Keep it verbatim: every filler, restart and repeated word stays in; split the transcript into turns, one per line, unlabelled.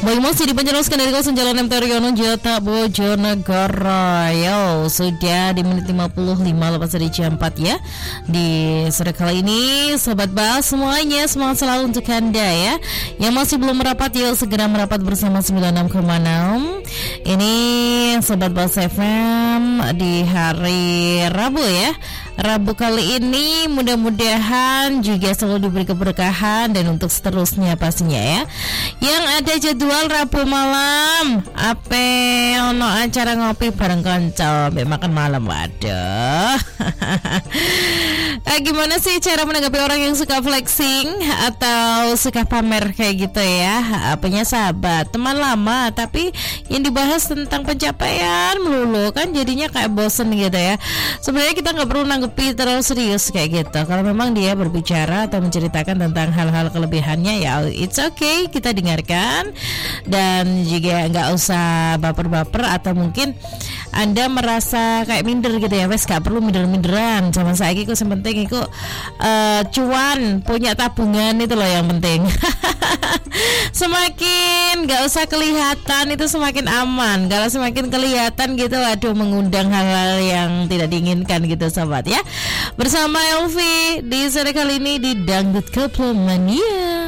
Baik, masih dipancarkan dari kawasan Jalan M T Haryono Jata Bojonegoro. Yo, sudah di menit lima puluh lima lepas dari jam empat ya. Di sore kali ini Sobat Bas semuanya, semangat selalu untuk Anda ya. Yang masih belum merapat, yuk segera merapat bersama sembilan puluh enam koma enam. Ini Sobat Bas F M di hari Rabu ya. Rabu kali ini mudah-mudahan juga selalu diberi keberkahan dan untuk seterusnya pastinya ya. Yang ada jadwal Rabu malam ape ono acara ngopi bareng kanca mbek makan malam. Waduh. Nah, gimana sih cara menanggapi orang yang suka flexing atau suka pamer kayak gitu ya? Punya sahabat, teman lama tapi yang dibahas tentang pencapaian melulu kan jadinya kayak bosen gitu ya. Sebenarnya kita nggak perlu nanggepi terlalu serius kayak gitu. Kalau memang dia berbicara atau menceritakan tentang hal-hal kelebihannya ya it's okay, kita dengarkan. Dan juga nggak usah baper-baper atau mungkin Anda merasa kayak minder gitu ya. Wes gak perlu minder-minderan. Zaman saya itu yang penting itu uh, cuan, punya tabungan itu loh yang penting. Semakin gak usah kelihatan itu semakin aman. Kalau semakin kelihatan gitu, waduh mengundang hal-hal yang tidak diinginkan gitu sobat ya. Bersama Elvi di sore kali ini di Dangdut Keplemania.